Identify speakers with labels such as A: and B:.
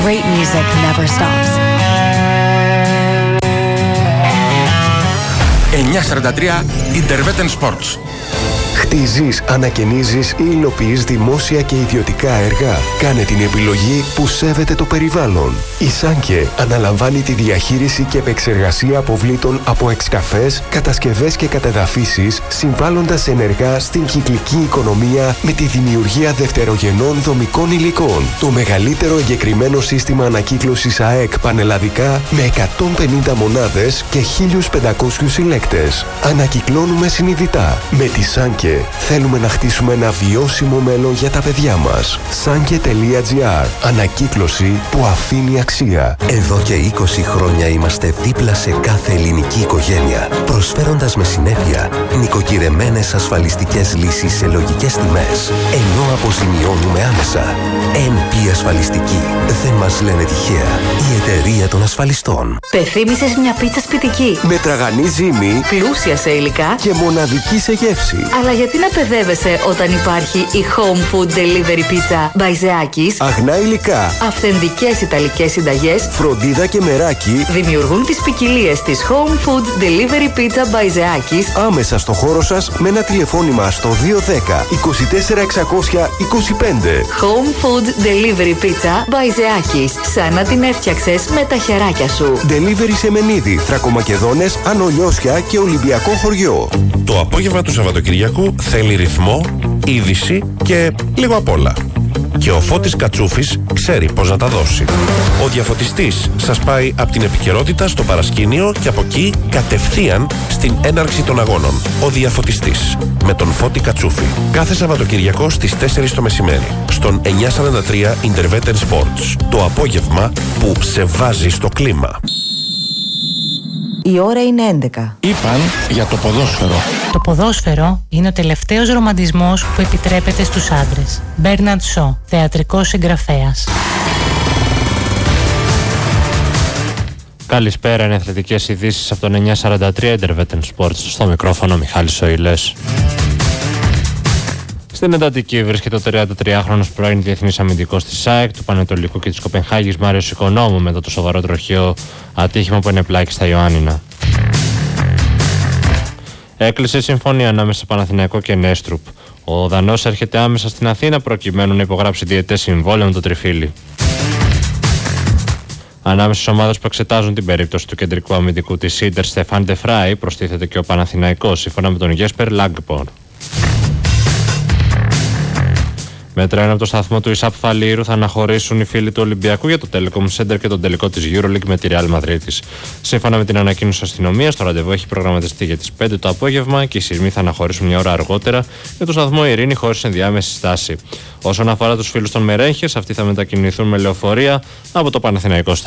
A: Great music never stops.
B: 943 Interveten Sports.
C: Χτίζεις, ανακαινίζεις ή υλοποιείς δημόσια και ιδιωτικά έργα. Κάνε την επιλογή που σέβεται το περιβάλλον. Η Σάνκε αναλαμβάνει τη διαχείριση και επεξεργασία αποβλήτων από εξκαφές, κατασκευές και κατεδαφίσεις, συμβάλλοντας ενεργά στην κυκλική οικονομία με τη δημιουργία δευτερογενών δομικών υλικών. Το μεγαλύτερο εγκεκριμένο σύστημα ανακύκλωσης ΑΕΚ πανελλαδικά με 150 μονάδες και 1.500 συλλέκτες. Ανακυκλώνουμε συνειδητά. Με τη Σάνκε θέλουμε να χτίσουμε ένα βιώσιμο μέλλον για τα παιδιά μας. Sanke.gr. Ανακύκλωση που αφήνει αξία.
D: Εδώ και 20 χρόνια είμαστε δίπλα σε κάθε ελληνική οικογένεια, προσφέροντας με συνέπεια νοικοκυρεμένες ασφαλιστικές λύσεις σε λογικές τιμές, ενώ αποζημιώνουμε άμεσα. NP Ασφαλιστική. Δεν μας λένε τυχαία. Η εταιρεία των ασφαλιστών.
E: Πεθύμησες μια πίτσα σπιτική,
C: Με τραγανή ζύμη
E: πλούσια σε υλικά,
C: και μοναδική σε γεύση.
E: αλλά γιατί να παιδεύεσαι όταν υπάρχει η Home Food Delivery Pizza by Zeakis?
C: Αγνά υλικά,
E: Αυθεντικές ιταλικές συνταγές
C: φροντίδα και μεράκι
E: δημιουργούν τις ποικιλίες της Home Food Delivery Pizza by Zeakis
C: άμεσα στο χώρο σας με ένα τηλεφώνημα στο 210 24 625.
E: Home Food Delivery Pizza by Zeakis. Σαν να την έφτιαξες με τα χεράκια σου.
C: Delivery σε Μενίδη, Θρακομακεδόνες, Ανολιώσια και Ολυμπιακό χωριό.
F: Το απόγευμα του Σαββατοκυριακού θέλει ρυθμό, είδηση και λίγο απ' όλα. Και ο Φώτης Κατσούφης ξέρει πώς να τα δώσει. Ο διαφωτιστής σας πάει από την επικαιρότητα στο παρασκήνιο και από εκεί κατευθείαν στην έναρξη των αγώνων. Ο διαφωτιστής με τον Φώτη Κατσούφη. Κάθε Σαββατοκυριακό στις 4 το μεσημέρι στον 943 Interveten Sports. Το απόγευμα που σε βάζει στο κλίμα.
G: Η ώρα είναι 11.
H: Είπαν για το ποδόσφαιρο.
I: Το ποδόσφαιρο είναι ο τελευταίος ρομαντισμός που επιτρέπεται στους άντρες. Μπέρναντ Σο, θεατρικός συγγραφέας.
J: Καλησπέρα, είναι αθλητικές ειδήσεις από τον 943 Interveten Sports. Στο μικρόφωνο Μιχάλης Σοηλές. Στην εντατική βρίσκεται ο 33χρονος πρώην διεθνής αμυντικός της ΑΕΚ, του Πανετολικού και της Κοπενχάγης Μάριος Οικονόμου μετά το σοβαρό τροχαίο ατύχημα που ενεπλάκη στα Ιωάννινα. Έκλεισε συμφωνία ανάμεσα σε Παναθηναϊκό και Νέστρουπ. Ο Δανός έρχεται άμεσα στην Αθήνα προκειμένου να υπογράψει διετές συμβόλαιο με το Τριφύλι. Ανάμεσα στις ομάδες που εξετάζουν την περίπτωση του κεντρικού αμυντικού της Ίντερ Στεφάν Ντεφράι προστίθεται και ο Παναθηναϊκός σύμφωνα με τον Γέσπερ Λάγκπορ. Με τρένο από το σταθμό του Ισάπ Θαλήρου θα αναχωρήσουν οι φίλοι του Ολυμπιακού για το Telecom Center και τον τελικό της EuroLeague με τη Real Μαδρίτης. Σύμφωνα με την ανακοίνωση της αστυνομίας, το ραντεβού έχει προγραμματιστεί για τις 5 το απόγευμα και οι σειρμοί θα αναχωρήσουν μια ώρα αργότερα για το σταθμό Ειρήνη χωρίς ενδιάμεση στάση. Όσον αφορά τους φίλους των Μερέχες, αυτοί θα μετακινηθούν με λεωφορεία από το Παναθηναϊκό